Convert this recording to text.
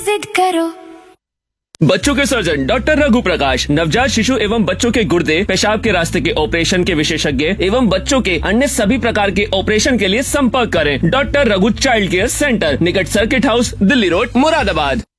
जिद करो। बच्चों के सर्जन डॉक्टर रघु प्रकाश, नवजात शिशु एवं बच्चों के गुर्दे पेशाब के रास्ते के ऑपरेशन के विशेषज्ञ एवं बच्चों के अन्य सभी प्रकार के ऑपरेशन के लिए संपर्क करें। Doctor Raghu child care centre, निकट circuit house, Delhi road, Moradabad.